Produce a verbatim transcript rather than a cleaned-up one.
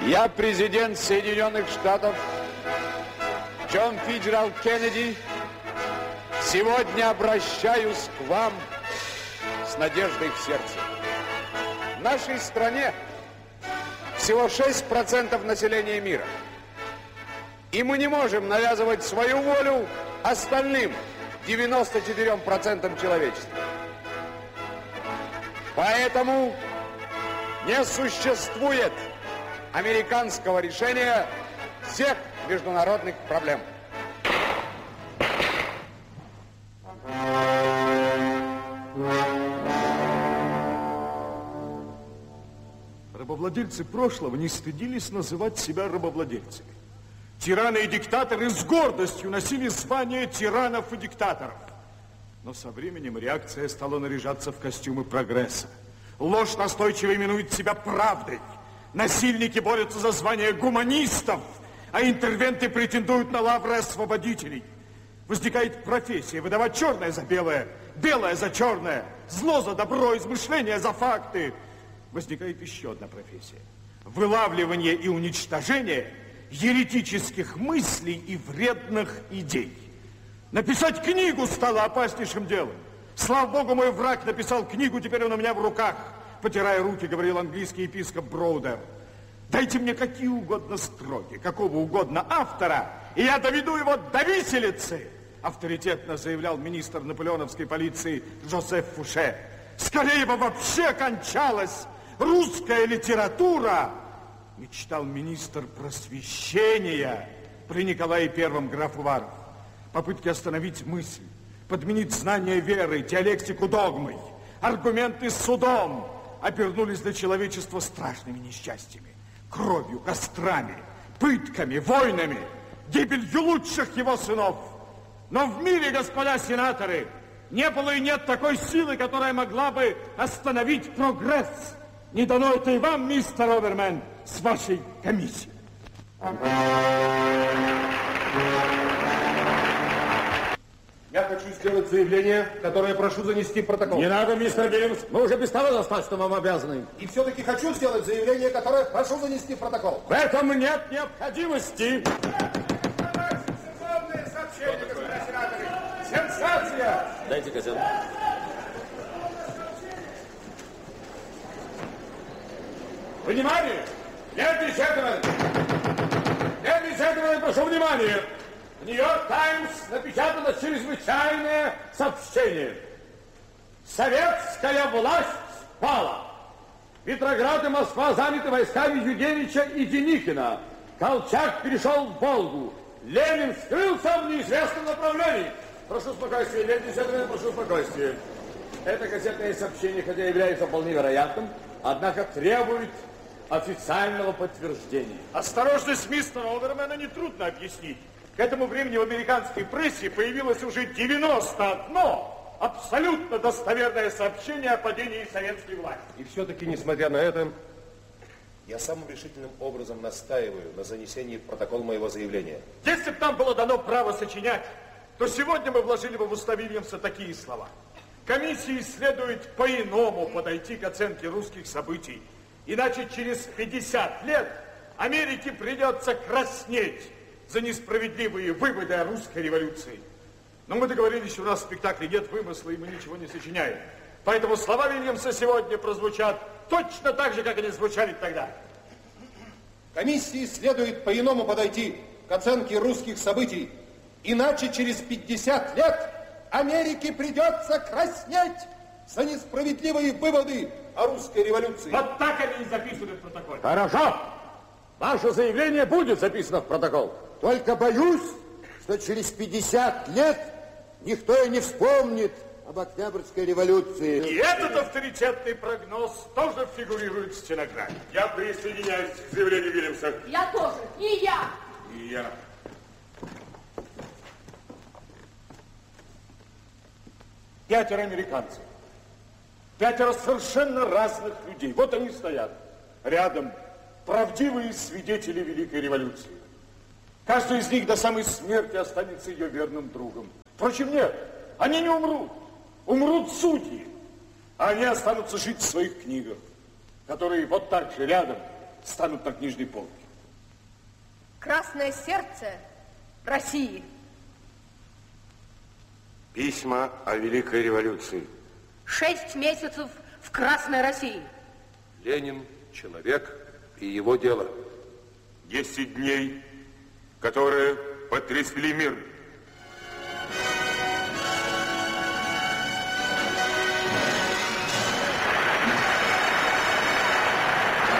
Я президент Соединенных Штатов Джон Фиджеральд Кеннеди. Сегодня обращаюсь к вам с надеждой в сердце. В нашей стране всего шесть процентов населения мира. И мы не можем навязывать свою волю остальным девяноста четырем процентам человечества. Поэтому не существует американского решения всех международных проблем. Рабовладельцы прошлого не стыдились называть себя рабовладельцами. Тираны и диктаторы с гордостью носили звание тиранов и диктаторов. Но со временем реакция стала наряжаться в костюмы прогресса. Ложь настойчиво именует себя правдой. Насильники борются за звание гуманистов, а интервенты претендуют на лавры освободителей. Возникает профессия выдавать черное за белое, белое за черное, зло за добро, измышления за факты. Возникает еще одна профессия. Вылавливание и уничтожение еретических мыслей и вредных идей. Написать книгу стало опаснейшим делом. Слава Богу, мой враг написал книгу, теперь он у меня в руках. Потирая руки, говорил английский епископ Броудер. Дайте мне какие угодно строки, какого угодно автора, и я доведу его до виселицы, авторитетно заявлял министр наполеоновской полиции Жозеф Фуше. Скорее бы вообще кончалась русская литература, мечтал министр просвещения при Николае Первом граф Уваров. Попытки остановить мысль, подменить знания верой, диалектику догмой, аргументы судом обернулись для человечества страшными несчастьями, кровью, кострами, пытками, войнами, гибелью лучших его сынов. Но в мире, господа сенаторы, не было и нет такой силы, которая могла бы остановить прогресс. Не дано это и вам, мистер Обермен, с вашей комиссией. Я хочу сделать заявление, которое прошу занести в протокол. Не надо, мистер Вильямс. Мы уже без того достаточно вам обязаны. И все-таки хочу сделать заявление, которое прошу занести в протокол. В этом нет необходимости. Сенсационное сообщение, господа сенаторы. Сенсация! Дайте газету. Внимание! Леди Джентльмен! Леди Джентльмен, прошу внимания! В Нью-Йорк Таймс напечатано чрезвычайное сообщение. Советская власть спала. Петроград и Москва заняты войсками Юденича и Деникина. Колчак перешел в Волгу. Ленин скрылся в неизвестном направлении. Прошу спокойствия, леди и джентльмены, прошу спокойствия. Это газетное сообщение, хотя является вполне вероятным, однако требует официального подтверждения. Осторожность мистера Обермена нетрудно объяснить. К этому времени в американской прессе появилось уже девяносто одно абсолютно достоверное сообщение о падении советской власти. И все-таки, несмотря на это, я самым решительным образом настаиваю на занесении в протокол моего заявления. Если бы нам было дано право сочинять, то сегодня мы вложили бы в уста Вильямса такие слова. Комиссии следует по-иному подойти к оценке русских событий. Иначе через пятьдесят лет Америке придется краснеть за несправедливые выводы о русской революции. Но мы договорились, что у нас в спектакле нет вымысла, и мы ничего не сочиняем. Поэтому слова Вильямса сегодня прозвучат точно так же, как они звучали тогда. Комиссии следует по-иному подойти к оценке русских событий. Иначе через пятьдесят лет Америке придется краснеть за несправедливые выводы о русской революции. Вот так они и записаны в протоколе. Хорошо. Ваше заявление будет записано в протокол. Только боюсь, что через пятьдесят лет никто и не вспомнит об Октябрьской революции. И этот авторитетный прогноз тоже фигурирует в стенограмме. Я присоединяюсь к заявлению Вильямса. Я тоже. И я. И я. Пятеро американцев. Пятеро совершенно разных людей. Вот они стоят. Рядом правдивые свидетели Великой революции. Каждый из них до самой смерти останется ее верным другом. Впрочем, нет, они не умрут. Умрут судьи. А они останутся жить в своих книгах, которые вот так же рядом станут на книжной полке. Красное сердце России. Письма о Великой революции. Шесть месяцев в Красной России. Ленин, человек и его дело. Десять дней, которые потрясли мир.